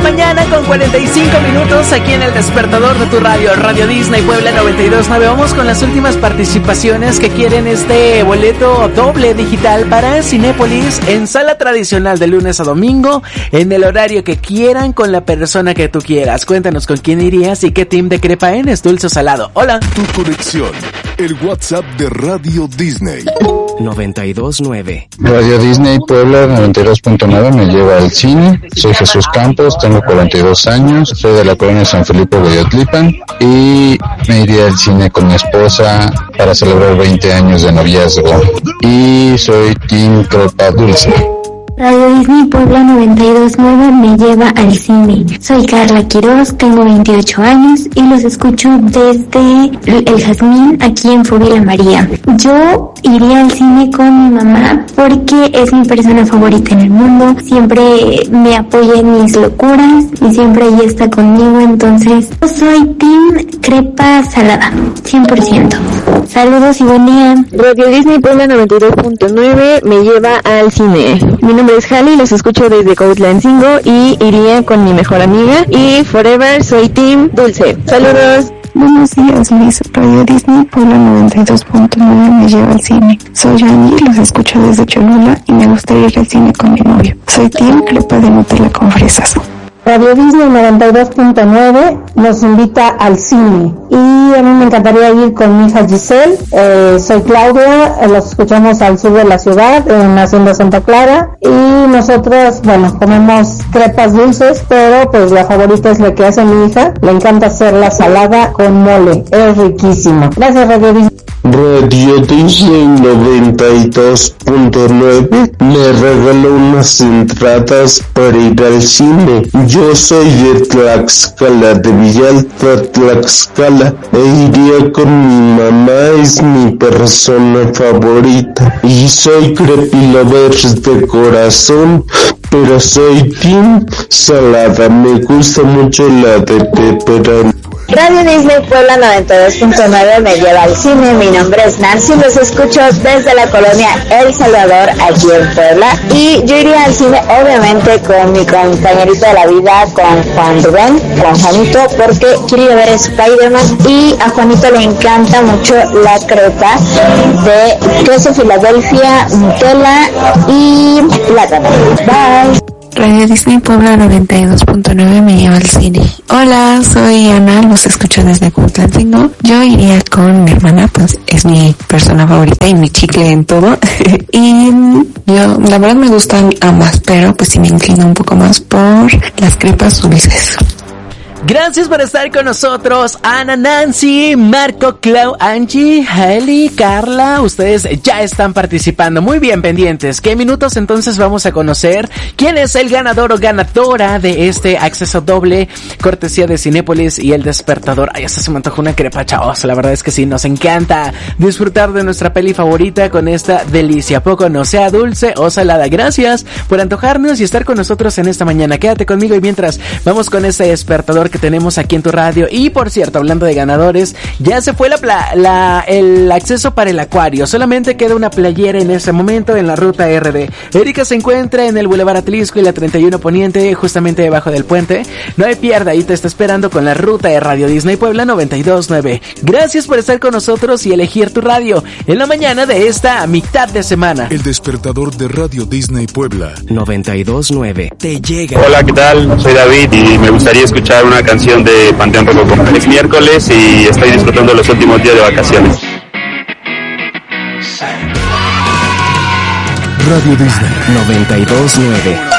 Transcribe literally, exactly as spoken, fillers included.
mañana con cuarenta y cinco minutos aquí en el despertador de tu radio, Radio Disney Puebla noventa y dos punto nueve. Vamos con las últimas participaciones que quieren este boleto doble digital para Cinépolis en sala tradicional de lunes a domingo, en el horario que quieran, con la persona que tú quieras. Cuéntanos con quién irías y qué team de crepa eres, dulce o salado. Hola. Tu conexión, el WhatsApp de Radio Disney. noventa y dos punto nueve. Radio Disney Puebla noventa y dos punto nueve me lleva al cine. Soy Jesús Campos, tengo cuarenta y dos años, soy de la colonia San Felipe de Yotlipan y me iría al cine con mi esposa para celebrar veinte años de noviazgo. Y soy Team Crepa Dulce. Radio Disney Puebla noventa y dos punto nueve me lleva al cine. Soy Carla Quiroz, tengo veintiocho años y los escucho desde El Jazmín aquí en Fobila María. Yo iría al cine con mi mamá porque es mi persona favorita en el mundo. Siempre me apoya en mis locuras y siempre ahí está conmigo. Entonces yo soy Team Crepa Salada, cien por ciento. Saludos y buen día. Radio Disney Puebla noventa y dos punto nueve me lleva al cine. Mi nombre es Jali, los escucho desde Cautlancingo y iría con mi mejor amiga. Y forever soy Team Dulce. Saludos. Buenos días, Luis. Radio Disney Puebla noventa y dos punto nueve me lleva al cine. Soy Angie, los escucho desde Cholula y me gustaría ir al cine con mi novio. Soy Team Crepa de Nutella con fresas. Radio Disney noventa y dos punto nueve nos invita al cine y a mí me encantaría ir con mi hija Giselle. Eh, soy Claudia, eh, los escuchamos al sur de la ciudad, en Hacienda Santa Clara, y nosotros, bueno, comemos crepas dulces, pero pues la favorita es la que hace mi hija. Le encanta hacerla salada con mole, es riquísimo. Gracias, Radio Disney. Radio Disney noventa y dos punto nueve me regaló unas entradas para ir al cine. Yo soy de Tlaxcala, de Villalta, Tlaxcala, e iría con mi mamá, es mi persona favorita. Y soy Crepilovers de corazón, pero soy Team Salada, me gusta mucho la de pepperoni. Radio Disney Puebla noventa y dos punto nueve me lleva al cine. Mi nombre es Nancy, los escucho desde la colonia El Salvador, aquí en Puebla. Y yo iría al cine, obviamente, con mi compañerito de la vida, con Juan Rubén, con Juanito, porque quiero ir a ver Spider-Man. Y a Juanito le encanta mucho la crepa de queso Filadelfia, Nutella y plátano. Bye. Radio Disney Puebla noventa y dos punto nueve me lleva al cine. Hola, soy Ana, los escucho desde Cuautlancingo. Yo iría con mi hermana, pues es mi persona favorita y mi chicle en todo. Y yo, la verdad me gustan ambas, pero pues sí me inclino un poco más por las crepas dulces. Gracias por estar con nosotros, Ana, Nancy, Marco, Clau, Angie, Hailey, Carla. Ustedes ya están participando. Muy bien, pendientes. ¿Qué minutos entonces vamos a conocer quién es el ganador o ganadora de este acceso doble, cortesía de Cinépolis y El Despertador? Ay, hasta se me antojó una crepa, chavos. La verdad es que sí, nos encanta disfrutar de nuestra peli favorita con esta delicia. Poco no sea dulce o salada. Gracias por antojarnos y estar con nosotros en esta mañana. Quédate conmigo y mientras vamos con este despertador que tenemos aquí en tu radio. Y por cierto, hablando de ganadores, ya se fue la, pla- la el acceso para el acuario. Solamente queda una playera en este momento en la ruta R D. Erika se encuentra en el Boulevard Atlisco y la treinta y uno Poniente, justamente debajo del puente. No hay pierda, ahí te está esperando con la ruta de Radio Disney Puebla noventa y dos punto nueve. Gracias por estar con nosotros y elegir tu radio en la mañana de esta mitad de semana. El despertador de Radio Disney Puebla noventa y dos punto nueve te llega. Hola, ¿qué tal? Soy David y me gustaría escuchar una canción de Panteón Rococó. Es miércoles y estoy disfrutando los últimos días de vacaciones. Radio Disney noventa y dos punto nueve.